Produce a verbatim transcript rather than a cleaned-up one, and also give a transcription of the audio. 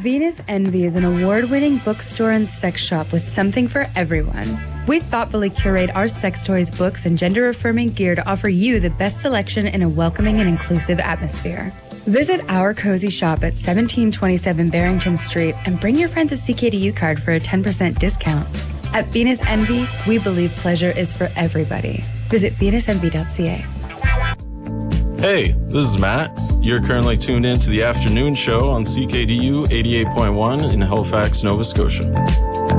Venus Envy is an award-winning bookstore and sex shop with something for everyone. We thoughtfully curate our sex toys, books, and gender-affirming gear to offer you the best selection in a welcoming and inclusive atmosphere. Visit our cozy shop at seventeen twenty-seven Barrington Street and bring your friends a C K D U card for a ten percent discount. At Venus Envy, we believe pleasure is for everybody. Visit venus envy dot c a. Hey, this is Matt. You're currently tuned in to the afternoon show on C K D U eighty-eight point one in Halifax, Nova Scotia.